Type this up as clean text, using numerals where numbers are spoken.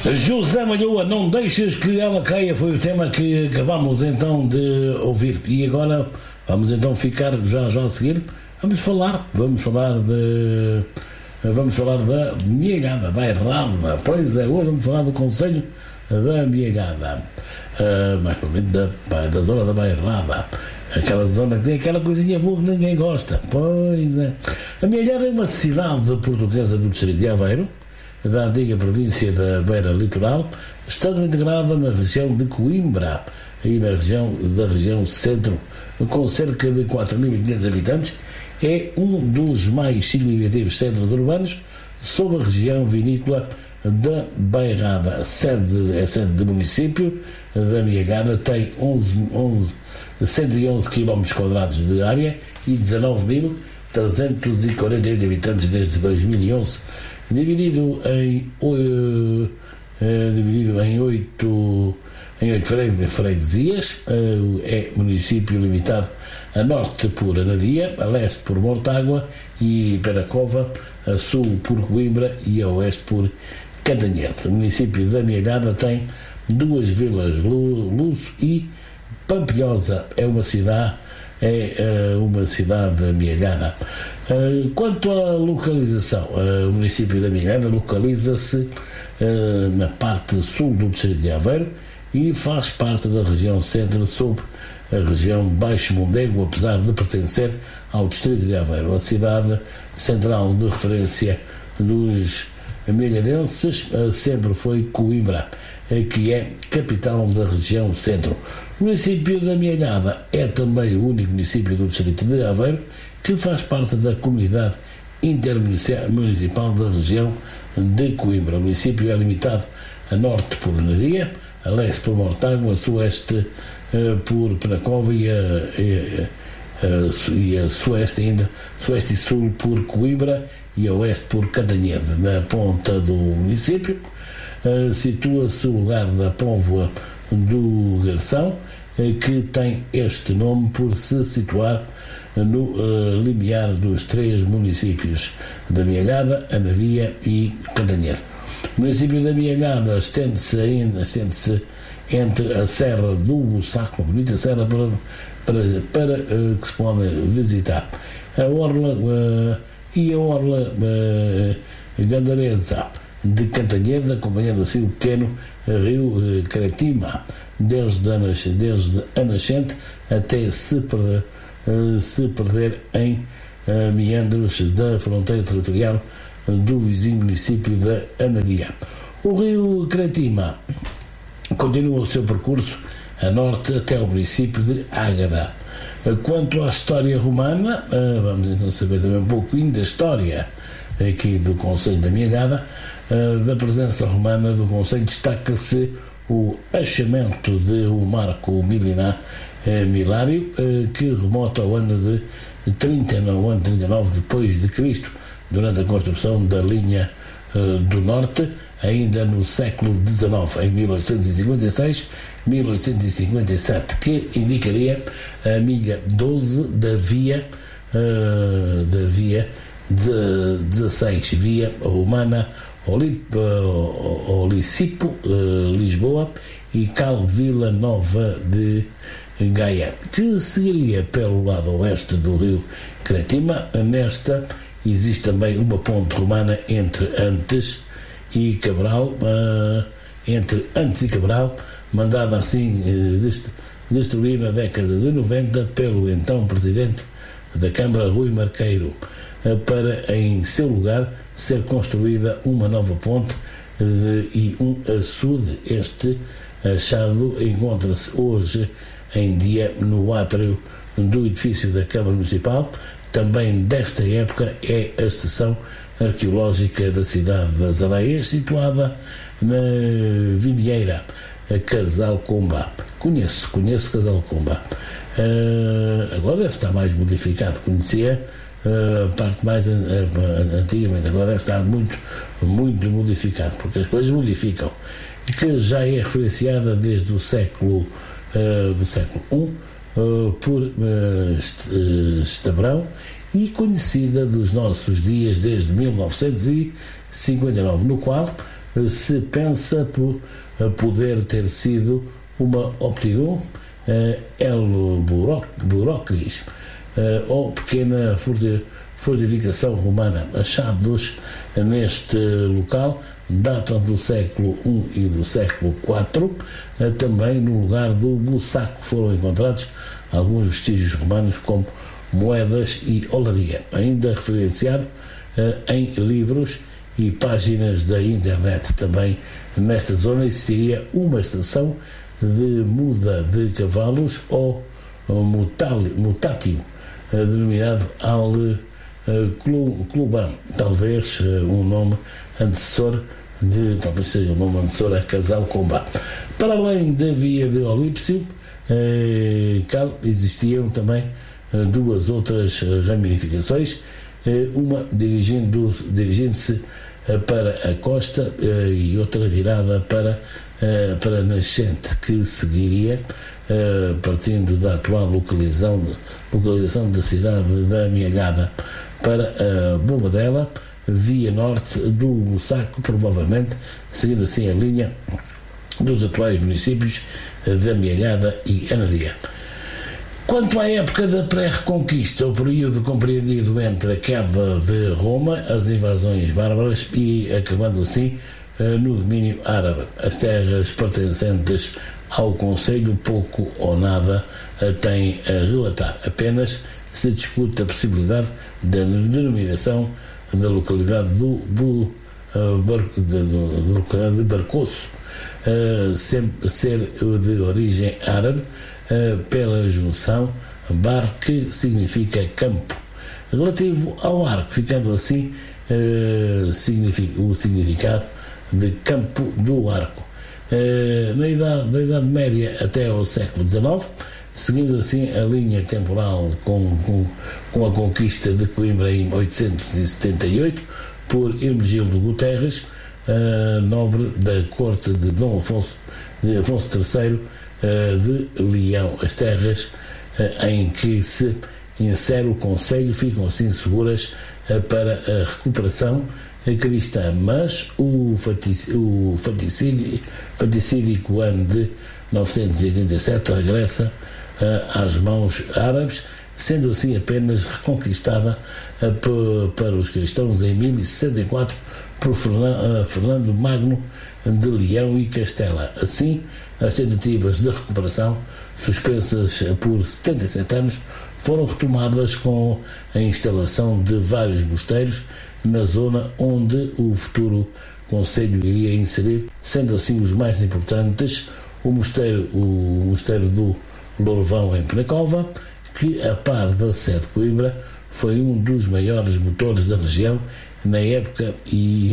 José Malhoa, não deixes que ela caia, foi o tema que acabamos então de ouvir. E agora vamos então ficar já a seguir. Vamos falar da Miagada, Bairrada. Pois é, hoje vamos falar do Conselho da Miagada, mais provavelmente da zona da Bairrada, aquela zona que tem aquela coisinha boa que ninguém gosta. Pois é. A Miagada é uma cidade portuguesa do distrito de Aveiro, da antiga província da Beira Litoral, estando integrada na região de Coimbra e na região centro, com cerca de 4.500 habitantes. É um dos mais significativos centros urbanos sob a região vinícola da Bairrada. É sede do município da Miagada, tem 111 km quadrados de área e 19.348 habitantes desde 2011. Dividido em 8 freguesias, é município limitado a norte por Anadia, a leste por Mortágua e Peracova, a sul por Coimbra e a oeste por Cantanhede. O município da Miagada tem duas vilas, Luso e Pampilhosa. É uma cidade miagada. Quanto à localização, o município da Miagada localiza-se na parte sul do distrito de Aveiro e faz parte da região centro sob a região Baixo Mondego, apesar de pertencer ao distrito de Aveiro. A cidade central de referência dos miagadenses sempre foi Coimbra, que é capital da região centro. O município da Miagada é também o único município do distrito de Aveiro que faz parte da comunidade intermunicipal da região de Coimbra. O município é limitado a norte por Anadia, a leste por Mortágua, a sueste por Penacova e a sueste e sul por Coimbra e a oeste por Cantanhede. Na ponta do município situa-se o lugar da Póvoa do Garção, que tem este nome por se situar no limiar dos três municípios da Miagada, Anadia e Cantanhede. O município da Miagada estende-se entre a Serra do Bussaco, uma bonita serra para que se pode visitar, a orla gandaresa de Cantanhede, acompanhando assim o pequeno rio Cretima, desde a nascente até se perder em meandros da fronteira territorial do vizinho município da Anadia. O rio Cretima continua o seu percurso a norte até o município de Ágada. Quanto à história romana, vamos então saber também um pouquinho da história aqui do Conselho da Miagada. Da presença romana do Conselho destaca-se o achamento de um marco milário que remonta ao ano de 39 depois de Cristo, durante a construção da linha do norte, ainda no século XIX, em 1856-1857, que indicaria a milha 12 da via 16, via romana Olicipo, Lisboa e Cal Vila Nova de Gaia, que seguiria pelo lado oeste do rio Cretima. Nesta existe também uma ponte romana entre Antes e Cabral, mandada assim destruir na década de 90 pelo então presidente da Câmara, Rui Marqueiro, para em seu lugar ser construída uma nova ponte e um açude. Este achado encontra-se hoje em dia no átrio do edifício da Câmara Municipal. Também desta época é a estação arqueológica da cidade das Areias, situada na Vimieira, Casal Comba. Conheço Casal Comba. Agora deve estar mais modificado. Conhecia a parte mais antigamente, agora deve estar muito modificado, porque as coisas modificam, que já é referenciada desde o século I por Estabrão e conhecida dos nossos dias desde 1959, no qual se pensa por poder ter sido uma optidão, el Burocris, ou pequena fortificação romana. Achados neste local datam do século I e do século IV. Também no lugar do Bussaco foram encontrados alguns vestígios romanos como moedas e olaria, ainda referenciado em livros e páginas da internet. Também nesta zona existiria uma estação de muda de cavalos ou mutátil, denominado Cluban, talvez um nome antecessor talvez seja o nome antecessor a Casal Comba. Para além da via de Olípsio, existiam também duas outras ramificações, uma dirigindo-se para a costa e outra virada para a nascente, que seguiria partindo da atual localização da cidade da Amealhada para a Bobadela, via norte do Bussaco, provavelmente seguindo assim a linha dos atuais municípios de Amealhada e Anadia. Quanto à época da pré-reconquista, o período compreendido entre a queda de Roma, as invasões bárbaras e acabando assim no domínio árabe. As terras pertencentes ao concelho pouco ou nada têm a relatar. Apenas se discute a possibilidade da denominação da localidade de Barcoço ser de origem árabe, pela junção bar, que significa campo, relativo ao arco, ficando assim o significado de campo do arco. Na Idade Média até ao século XIX, seguindo assim a linha temporal com a conquista de Coimbra em 878 por Hermenegildo Guterres, nobre da corte de Dom Afonso III de Leão. As terras em que se insere o concelho ficam assim seguras para a recuperação cristã, mas o faticídico ano de 987 regressa às mãos árabes, sendo assim apenas reconquistada para os cristãos em 1064 por Fernando Magno de Leão e Castela. Assim, as tentativas de recuperação, suspensas por 77 anos, foram retomadas com a instalação de vários mosteiros na zona onde o futuro concelho iria inserir, sendo assim os mais importantes o mosteiro do Lourvão em Penacova, que, a par da sede de Coimbra, foi um dos maiores motores da região na época e